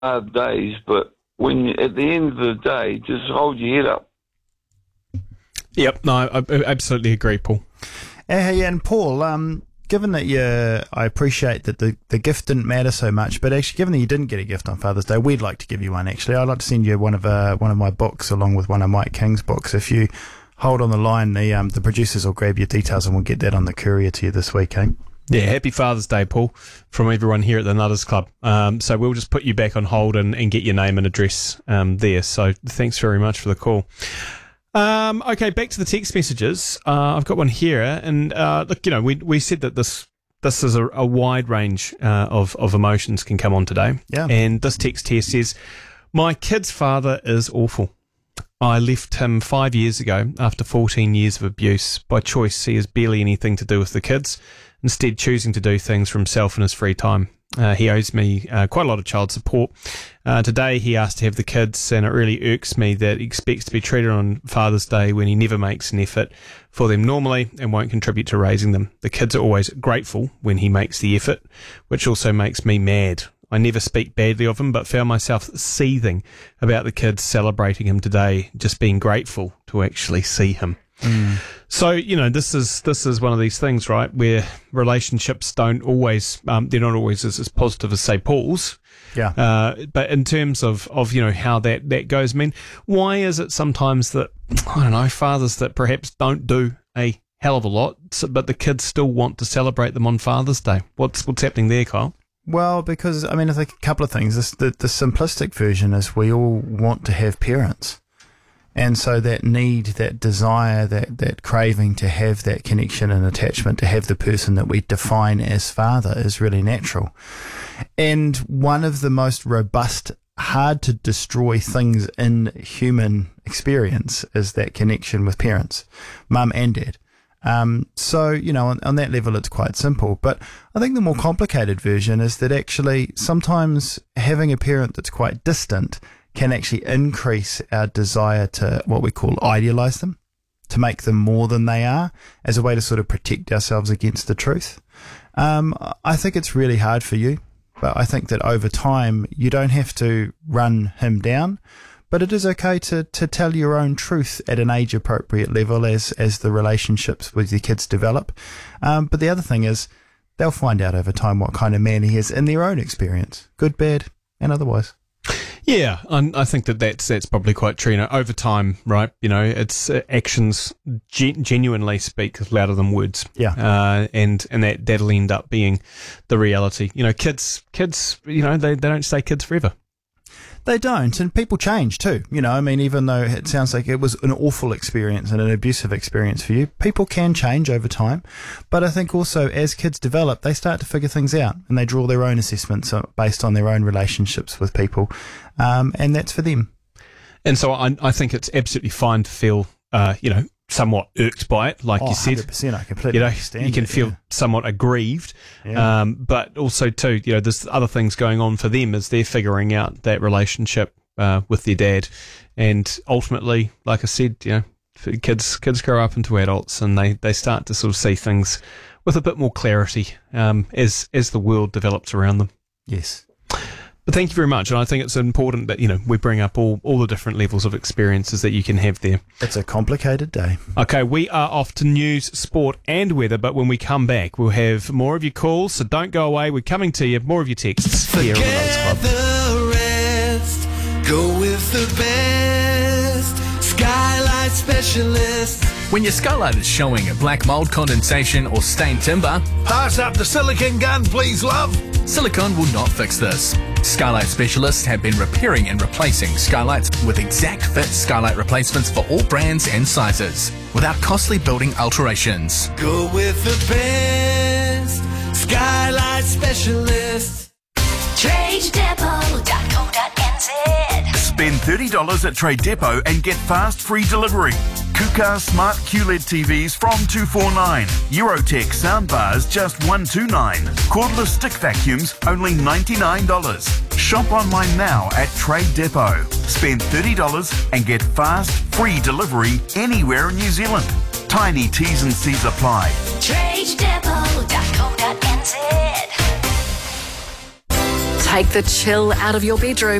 hard days, but at the end of the day, just hold your head up. Yep, no, I absolutely agree, Paul. Hey, and Paul, given that I appreciate that the gift didn't matter so much, but actually, given that you didn't get a gift on Father's Day, we'd like to give you one. Actually, I'd like to send you one of my books along with one of Mike King's books. If you hold on the line, the producers will grab your details and we'll get that on the courier to you this week, eh? Yeah, happy Father's Day, Paul, from everyone here at the Nutters Club. So we'll just put you back on hold and get your name and address there. So thanks very much for the call. Okay, back to the text messages. I've got one here, and look, we said that this is a wide range of emotions can come on today. Yeah. And this text here says, "My kid's father is awful. I left him 5 years ago after 14 years of abuse. By choice, he has barely anything to do with the kids, instead choosing to do things for himself in his free time. He owes me quite a lot of child support. Today he asked to have the kids, and it really irks me that he expects to be treated on Father's Day when he never makes an effort for them normally and won't contribute to raising them. The kids are always grateful when he makes the effort, which also makes me mad. I never speak badly of him, but found myself seething about the kids celebrating him today, just being grateful to actually see him." So, this is one of these things, right, where relationships don't always, they're not always as positive as, say, Paul's. Yeah. But in terms of how that goes, I mean, why is it sometimes that, I don't know, fathers that perhaps don't do a hell of a lot, but the kids still want to celebrate them on Father's Day? What's happening there, Kyle? Well, because, I think a couple of things. The simplistic version is we all want to have parents. And so that need, that desire, that craving to have that connection and attachment, to have the person that we define as father is really natural. And one of the most robust, hard to destroy things in human experience is that connection with parents, mum and dad. So, on that level, it's quite simple. But I think the more complicated version is that actually sometimes having a parent that's quite distant can actually increase our desire to what we call idealize them, to make them more than they are, as a way to sort of protect ourselves against the truth. I think it's really hard for you, but I think that over time you don't have to run him down, but it is okay to tell your own truth at an age appropriate level as the relationships with your kids develop. But the other thing is they'll find out over time what kind of man he is in their own experience, good, bad, and otherwise. Yeah, I think that's probably quite true. Over time, right? It's actions genuinely speak louder than words. Yeah. And that'll end up being the reality. Kids, they don't stay kids forever. They don't, and people change too. Even though it sounds like it was an awful experience and an abusive experience for you, people can change over time. But I think also as kids develop, they start to figure things out and they draw their own assessments based on their own relationships with people, and that's for them. And so I think it's absolutely fine to feel, somewhat irked by it, like you said. 100%, I completely understand. You can feel somewhat aggrieved, but also too, there's other things going on for them as they're figuring out that relationship with their dad, and ultimately, like I said, kids grow up into adults and they start to sort of see things with a bit more clarity as the world develops around them. Yes. But thank you very much, and I think it's important that we bring up all the different levels of experiences that you can have there. It's a complicated day. Okay, we are off to news, sport and weather, but when we come back we'll have more of your calls, so don't go away. We're coming to you, more of your texts here on the Nutters Club. The rest, go with the best, Skylight Specialists. When your skylight is showing a black mold, condensation or stained timber, Pass up the silicone gun, please, love. silicone will not fix this. Skylight Specialists have been repairing and replacing skylights with exact fit skylight replacements for all brands and sizes, without costly building alterations. Go with the best, Skylight Specialists. TradeDepot.co.nz. Spend $30 at Trade Depot and get fast free delivery. Kuka Smart QLED TVs from $249. Eurotech soundbars just $129. Cordless stick vacuums only $99. Shop online now at Trade Depot. Spend $30 and get fast free delivery anywhere in New Zealand. Tiny T's and C's apply. TradeDepot.co.nz. Take the chill out of your bedroom